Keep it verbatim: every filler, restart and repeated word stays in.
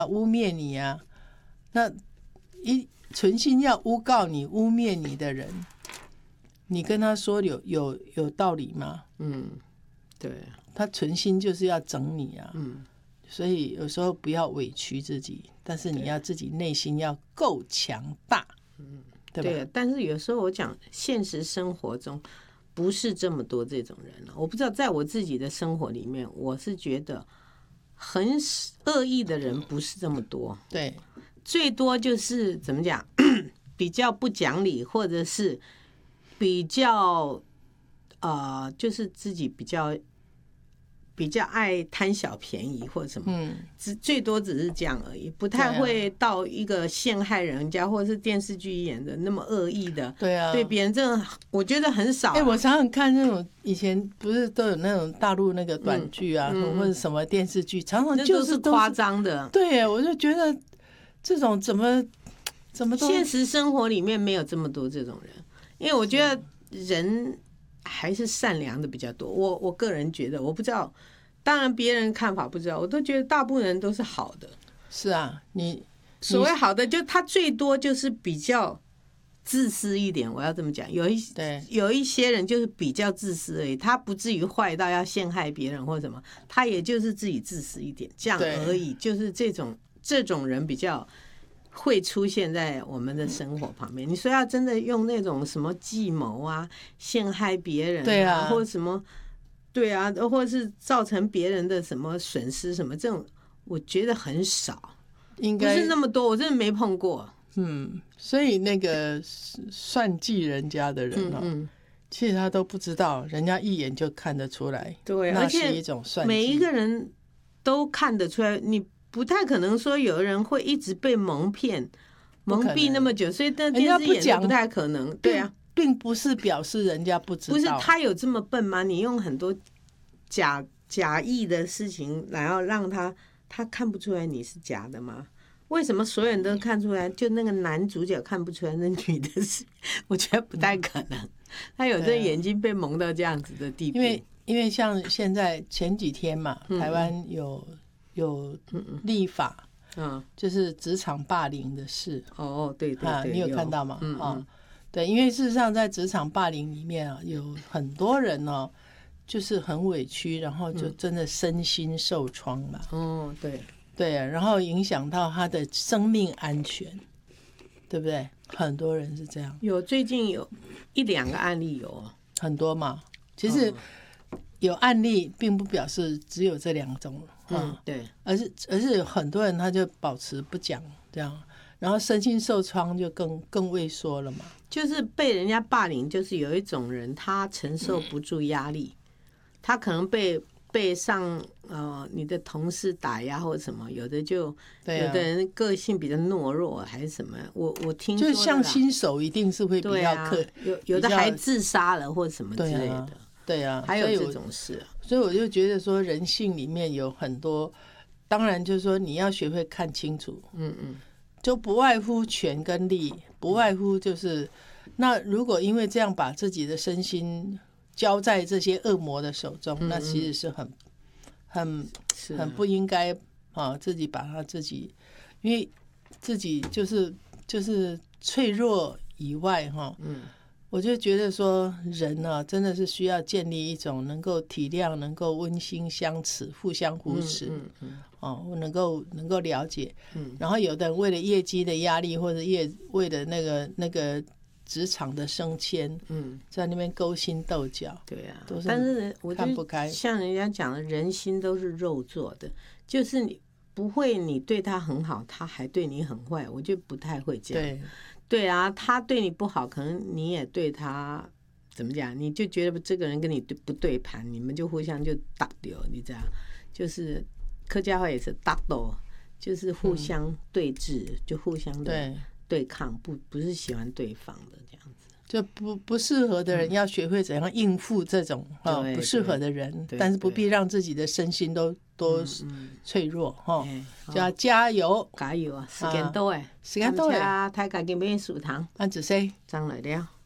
污蔑你啊，那一存心要诬告你、污蔑你的人，你跟他说有有有道理吗？ 嗯，对， 他存心就是要整你啊。 嗯， 所以有时候不要委屈自己，但是你要自己内心要够强大。嗯，对吧？ 对，但是有时候我讲现实生活中不是这么多这种人了。我不知道，在我自己的生活里面，我是觉得很恶意的人不是这么多。 对， 最多就是怎么讲，比较不讲理，或者是比较呃，就是自己比较比较爱贪小便宜或者什么， 嗯， 只最多只是这样而已，不太会到一个陷害人家，或者是电视剧演的那么恶意的。 对啊， 对别人这种我觉得很少、啊。 哎、欸，我常常看那种以前不是都有那种大陆那个短剧啊，嗯嗯、或者什么电视剧，常常就是夸张的。 对，我就觉得这种怎么怎么都现实生活里面没有这么多这种人，因为我觉得人还是善良的比较多。我我个人觉得，我不知道，当然别人看法不知道，我都觉得大部分人都是好的。 是啊，你所谓好的，就他最多就是比较自私一点。我要这么讲，有一有一些人就是比较自私而已，他不至于坏到要陷害别人或什么，他也就是自己自私一点这样而已。就是这种这种人比较会出现在我们的生活旁边。你说要真的用那种什么计谋啊，陷害别人、啊， 对啊， 或者什么，对啊，或者是造成别人的什么损失什么，这种我觉得很少， 应该不是那么多，我真的没碰过。 嗯，所以那个算计人家的人哦，嗯嗯其实他都不知道，人家一眼就看得出来， 对， 那是一种算计。 每一个人都看得出来，你不太可能说有人会一直被蒙骗、蒙蔽那么久，所以那电视演的不太可能。对啊， 并不是表示人家不知道， 不是他有这么笨吗？你用很多假假意的事情，然后让他他看不出来你是假的吗？为什么所有人都看出来，就那个男主角看不出来那女的是？我觉得不太可能，他有这眼睛被蒙到这样子的地步。 因为因为像现在前几天嘛，台湾有有立法，嗯，就是职场霸凌的事。 哦，对对对， 你有看到吗？嗯嗯，对，因为事实上在职场霸凌里面啊，有很多人哦，就是很委屈，然后就真的身心受创嘛。 哦，对。 对啊，然后影响到他的生命安全，对不对？很多人是这样。 有最近有一两个案例有很多嘛。其实有案例并不表示只有这两种， 嗯，嗯对， 而是而是有很多人他就保持不讲这样，然后身心受创就更更畏缩了嘛。 就是被人家霸凌，就是有一种人他承受不住压力，嗯、他可能被。被上呃你的同事打压或者什么，有的就、啊、有的人个性比较懦弱还是什么，我我听说就像新手一定是会比较克、啊、 有有的还自杀了或者什么之类的， 对啊， 还有这种事、啊， 所以我就觉得说人性里面有很多，当然就是说你要学会看清楚，嗯嗯，就不外乎权跟利，不外乎就是那如果因为这样把自己的身心交在这些恶魔的手中，那其实是很很很不应该啊！自己把他自己，因为自己就是就是脆弱以外哈，嗯，我就觉得说人呢、啊，真的是需要建立一种能够体谅、能够温馨相持、互相扶持，嗯嗯，哦，能够能够了解，嗯，然后有的人为了业绩的压力，或者业为了那个那个。职场的升迁，嗯，在那边勾心斗角， 对啊， 都是但是我看不开。 像人家讲的，人心都是肉做的，就是你不会，你对他很好，他还对你很坏，我就不太会这样。 对， 对啊，他对你不好，可能你也对他怎么讲？你就觉得这个人跟你不对盘，你们就互相就打掉，你知道？就是客家话也是打斗，就是互相对峙，嗯、就互相的。对对抗，不不是喜欢对方的这样子， 就不不适合的人要学会怎样应付这种、嗯哦、不适合的人，但是不必让自己的身心都都脆弱哈、嗯嗯，就要加油加油啊！时間到誒， 時間到誒， 大家今日食堂， 安子 say 張來了。